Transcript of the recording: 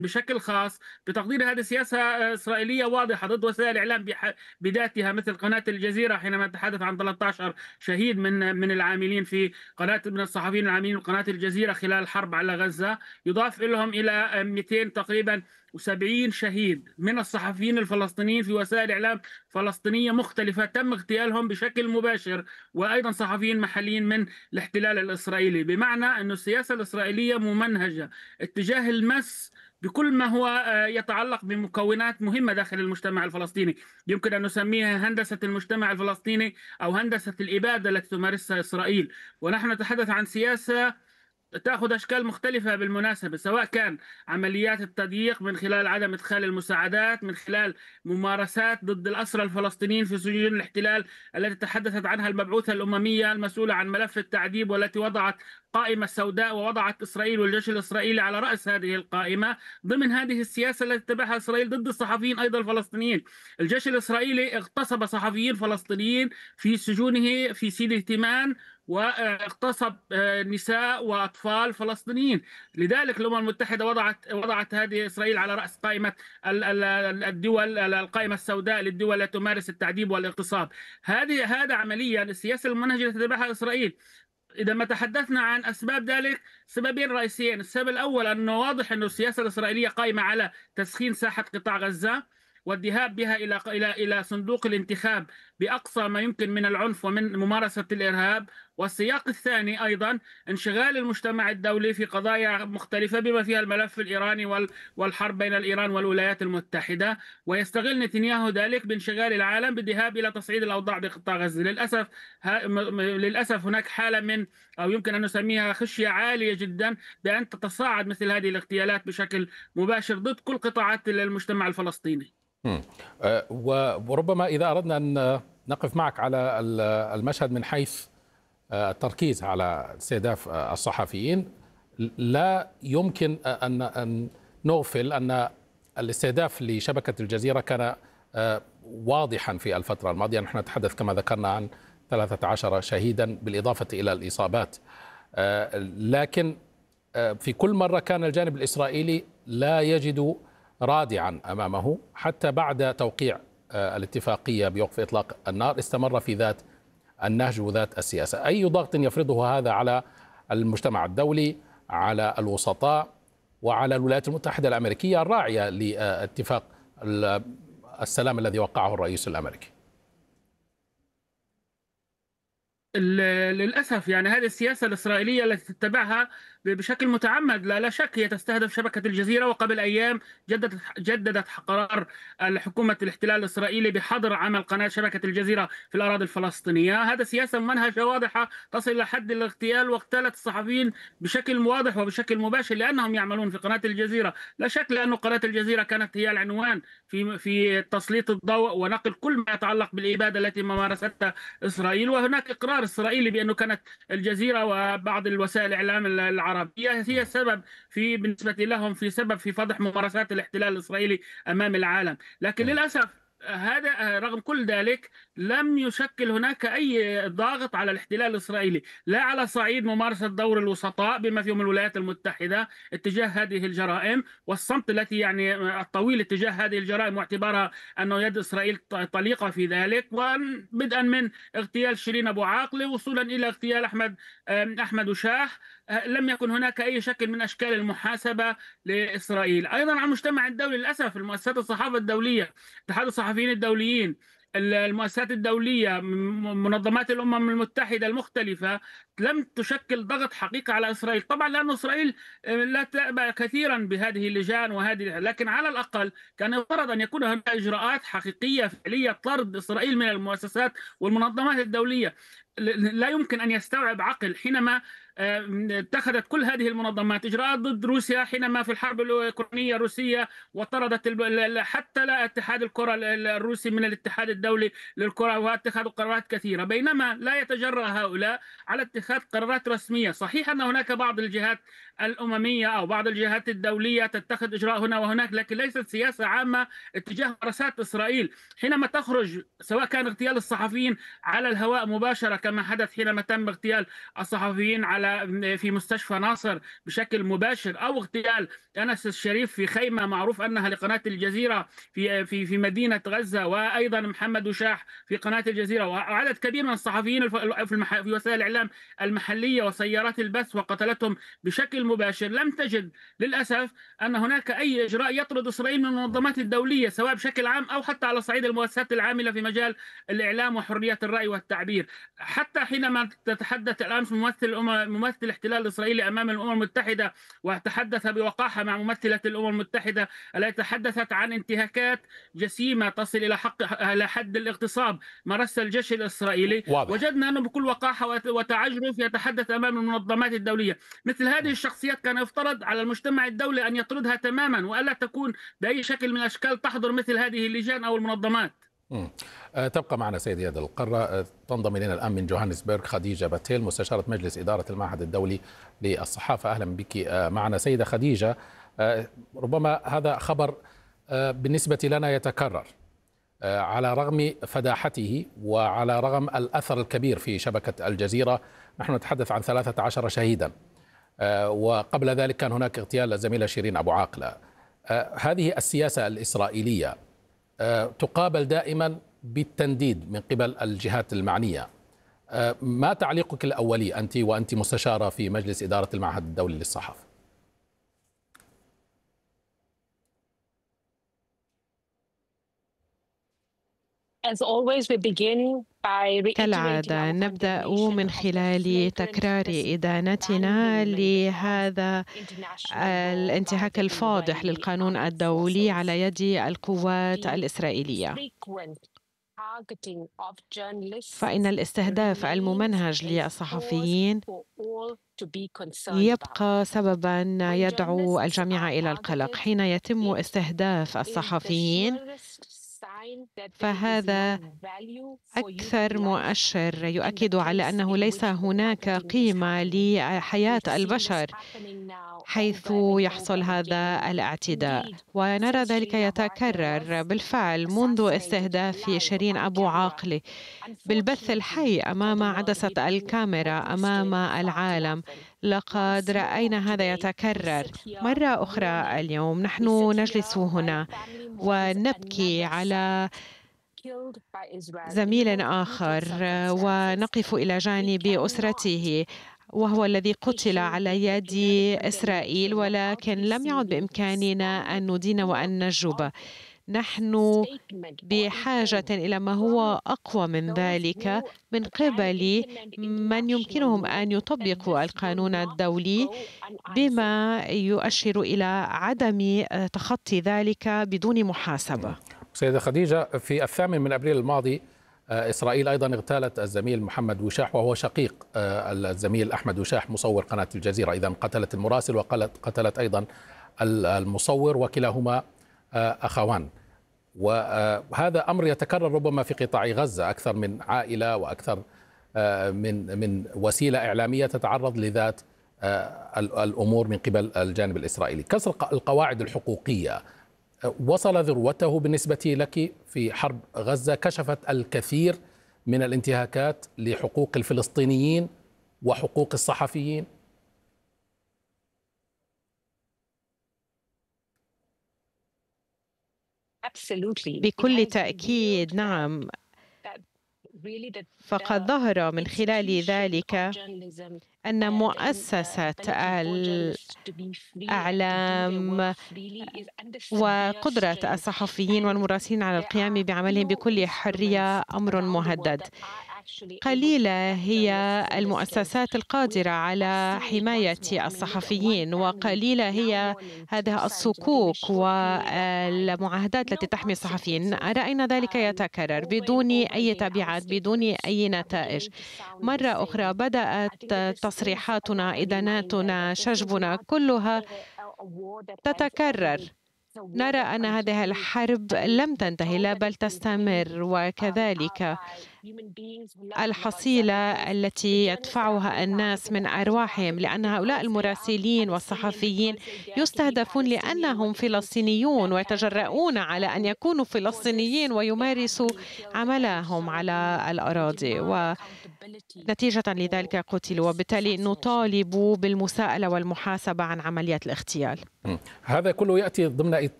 بشكل خاص بتقدير هذه سياسة إسرائيلية واضحة ضد وسائل الإعلام بذاتها، مثل قناة الجزيرة حينما تحدث عن 13 شهيد من العاملين في قناة، من الصحفيين العاملين في قناة الجزيرة خلال الحرب على غزة، يضاف لهم إلى 200 تقريبا و70 شهيد من الصحفيين الفلسطينيين في وسائل إعلام فلسطينية مختلفة تم اغتيالهم بشكل مباشر، وأيضا صحفيين محليين من الاحتلال الإسرائيلي. بمعنى أن السياسة الإسرائيلية ممنهجة اتجاه المس بكل ما هو يتعلق بمكونات مهمة داخل المجتمع الفلسطيني. يمكن أن نسميها هندسة المجتمع الفلسطيني أو هندسة الإبادة التي تمارسها إسرائيل. ونحن نتحدث عن سياسة تأخذ أشكال مختلفة بالمناسبة، سواء كان عمليات التضييق من خلال عدم إدخال المساعدات، من خلال ممارسات ضد الأسرى الفلسطينيين في سجون الاحتلال التي تحدثت عنها المبعوثة الأممية المسؤولة عن ملف التعذيب، والتي وضعت قائمة سوداء، ووضعت إسرائيل والجيش الإسرائيلي على رأس هذه القائمة ضمن هذه السياسة التي تتبعها إسرائيل ضد الصحفيين أيضا الفلسطينيين. الجيش الإسرائيلي اغتصب صحفيين فلسطينيين في سجونه في سيدي تيمان، واغتصب نساء واطفال فلسطينيين. لذلك الامم المتحده وضعت هذه اسرائيل على راس قائمه الدول، القائمه السوداء للدول التي تمارس التعذيب والاغتصاب. هذا عمليا السياسه المنهجه التي تتبعها اسرائيل. إذا ما تحدثنا عن أسباب ذلك، سببين رئيسيين. السبب الأول أنه واضح أن السياسة الإسرائيلية قائمة على تسخين ساحة قطاع غزة والذهاب بها إلى صندوق الانتخاب بأقصى ما يمكن من العنف ومن ممارسة الإرهاب. والسياق الثاني أيضا انشغال المجتمع الدولي في قضايا مختلفة بما فيها الملف الإيراني والحرب بين الإيران والولايات المتحدة، ويستغل نتنياهو ذلك بانشغال العالم بالذهاب إلى تصعيد الأوضاع بقطاع غزة. للأسف هناك حالة من، أو يمكن أن نسميها خشية عالية جدا بأن تتصاعد مثل هذه الاغتيالات بشكل مباشر ضد كل قطاعات المجتمع الفلسطيني. وربما إذا أردنا أن نقف معك على المشهد من حيث التركيز على استهداف الصحفيين، لا يمكن أن نغفل أن الاستهداف لشبكة الجزيرة كان واضحا في الفترة الماضية. نحن نتحدث كما ذكرنا عن 13 شهيدا بالإضافة إلى الإصابات، لكن في كل مرة كان الجانب الإسرائيلي لا يجد رادعا أمامه. حتى بعد توقيع الاتفاقية بوقف إطلاق النار استمر في ذات النهج وذات السياسة. أي ضغط يفرضه هذا على المجتمع الدولي، على الوسطاء، وعلى الولايات المتحدة الأمريكية الراعية لاتفاق السلام الذي وقعه الرئيس الأمريكي؟ للأسف يعني هذه السياسة الإسرائيلية التي تتبعها بشكل متعمد لا شك هي تستهدف شبكة الجزيرة. وقبل أيام جددت قرار حكومة الاحتلال الإسرائيلي بحظر عمل قناة شبكة الجزيرة في الأراضي الفلسطينية. هذا سياسة منهجة واضحة تصل إلى حد الاغتيال واغتالت الصحفيين بشكل واضح وبشكل مباشر لأنهم يعملون في قناة الجزيرة. لا شك لأن قناة الجزيرة كانت هي العنوان في تسليط الضوء ونقل كل ما يتعلق بالإبادة التي مارستها إسرائيل. وهناك إقرار إسرائيلي بأنه كانت الجزيرة وبعض الوسائل الإعلام العربية هي السبب بالنسبة لهم في فضح ممارسات الاحتلال الإسرائيلي أمام العالم. لكن للأسف هذا رغم كل ذلك لم يشكل هناك أي ضاغط على الاحتلال الإسرائيلي، لا على صعيد ممارسة دور الوسطاء بما فيهم الولايات المتحدة اتجاه هذه الجرائم، والصمت التي يعني الطويل اتجاه هذه الجرائم، واعتبارها أنه يد إسرائيل طليقة في ذلك، وبدءا من اغتيال شيرين أبو عاقلة وصولا إلى اغتيال أحمد وشاح. لم يكن هناك أي شكل من أشكال المحاسبة لإسرائيل. أيضا على المجتمع الدولي للأسف المؤسسات الصحافة الدولية، اتحاد الصحفيين الدوليين، المؤسسات الدولية، منظمات الأمم المتحدة المختلفة، لم تشكل ضغط حقيقي على إسرائيل. طبعا لأن إسرائيل لا تأبى كثيرا بهذه اللجان لكن على الأقل كان يفترض أن يكون هناك إجراءات حقيقية فعلية طرد إسرائيل من المؤسسات والمنظمات الدولية. لا يمكن أن يستوعب عقل حينما اتخذت كل هذه المنظمات إجراءات ضد روسيا حينما في الحرب الأوكرانية الروسية، وطردت حتى لا اتحاد الكرة الروسي من الاتحاد الدولي للكرة، واتخذوا قرارات كثيرة، بينما لا يتجرأ هؤلاء على اتخاذ قرارات رسمية. صحيح أن هناك بعض الجهات الأممية أو بعض الجهات الدولية تتخذ إجراء هنا وهناك، لكن ليست سياسة عامة اتجاه ممارسات إسرائيل. حينما تخرج سواء كان اغتيال الصحفيين على الهواء مباشرة كما حدث حينما تم اغتيال الصحفيين في مستشفى ناصر بشكل مباشر، أو اغتيال أنس الشريف في خيمة معروف أنها لقناة الجزيرة في مدينة غزة، وأيضا محمد وشاح في قناة الجزيرة، وعدد كبير من الصحفيين في وسائل الإعلام المحلية وسيارات البث وقتلتهم بشكل مباشر، لم تجد للأسف أن هناك أي إجراء يطرد إسرائيل من المنظمات الدولية سواء بشكل عام أو حتى على صعيد المؤسسات العاملة في مجال الإعلام وحرية الرأي والتعبير. حتى حينما تتحدث الأمس ممثل الاحتلال الإسرائيلي أمام الأمم المتحدة وتحدث بوقاحة مع ممثلة الأمم المتحدة التي تحدثت عن انتهاكات جسيمة تصل إلى حد الاغتصاب مارسها الجيش الإسرائيلي، واضح. وجدنا أنه بكل وقاحة وتعجرف يتحدث أمام المنظمات الدولية. مثل هذه الشخصيات كان يفترض على المجتمع الدولي أن يطردها تماما، وألا تكون بأي شكل من الأشكال تحضر مثل هذه اللجان أو المنظمات. تبقى معنا سيدي يد القرة. تنضم إلينا الآن من جوهانسبرغ خديجة باتيل، مستشارة مجلس إدارة المعهد الدولي للصحافة. أهلا بك معنا سيدة خديجة. ربما هذا خبر بالنسبة لنا يتكرر على رغم فداحته وعلى رغم الأثر الكبير في شبكة الجزيرة. نحن نتحدث عن 13 شهيدا، وقبل ذلك كان هناك اغتيال الزميلة شيرين أبو عاقلة. هذه السياسة الإسرائيلية تقابل دائما بالتنديد من قبل الجهات المعنية. ما تعليقك الأولي وأنت مستشارة في مجلس إدارة المعهد الدولي للصحافة؟ كالعادة نبدأ من خلال تكرار إدانتنا لهذا الانتهاك الفاضح للقانون الدولي على يد القوات الإسرائيلية، فإن الاستهداف الممنهج للصحفيين يبقى سببا يدعو الجميع إلى القلق. حين يتم استهداف الصحفيين فهذا أكثر مؤشر يؤكد على أنه ليس هناك قيمة لحياة البشر حيث يحصل هذا الاعتداء، ونرى ذلك يتكرر بالفعل منذ استهداف شيرين أبو عاقلة بالبث الحي أمام عدسة الكاميرا أمام العالم. لقد رأينا هذا يتكرر مرة أخرى اليوم. نحن نجلس هنا ونبكي على زميل آخر ونقف إلى جانب أسرته، وهو الذي قتل على يد إسرائيل، ولكن لم يعد بإمكاننا أن ندين وأن نجب. نحن بحاجة إلى ما هو أقوى من ذلك من قبل من يمكنهم أن يطبقوا القانون الدولي، بما يؤشر إلى عدم تخطي ذلك بدون محاسبة. سيدة خديجة، في 8 من أبريل الماضي إسرائيل أيضا اغتالت الزميل محمد وشاح وهو شقيق الزميل أحمد وشاح مصور قناة الجزيرة. إذا قتلت المراسل وقتلت أيضا المصور، وكلاهما أخوان. وهذا أمر يتكرر ربما في قطاع غزة. أكثر من عائلة وأكثر من وسيلة إعلامية تتعرض لذات الأمور من قبل الجانب الإسرائيلي. كسر القواعد الحقوقية وصل ذروته بالنسبة لك في حرب غزة، كشفت الكثير من الانتهاكات لحقوق الفلسطينيين وحقوق الصحفيين. بكل تأكيد نعم، فقد ظهر من خلال ذلك أن مؤسسة الإعلام وقدرة الصحفيين والمراسلين على القيام بعملهم بكل حرية أمر مهدد. قليلة هي المؤسسات القادرة على حماية الصحفيين، وقليلة هي هذه الصكوك والمعاهدات التي تحمي الصحفيين. رأينا ذلك يتكرر بدون أي تبعات، بدون أي نتائج. مرة أخرى بدأت تصريحاتنا، إداناتنا، شجبنا كلها تتكرر نرى أن هذه الحرب لم تنتهي، لا بل تستمر، وكذلك الحصيلة التي يدفعها الناس من أرواحهم، لأن هؤلاء المراسلين والصحفيين يستهدفون لأنهم فلسطينيون ويتجرؤون على أن يكونوا فلسطينيين ويمارسوا عملهم على الأراضي، ونتيجة لذلك قتلوا، وبالتالي نطالب بالمساءلة والمحاسبة عن عمليات الاغتيال. هذا كله يأتي ضمن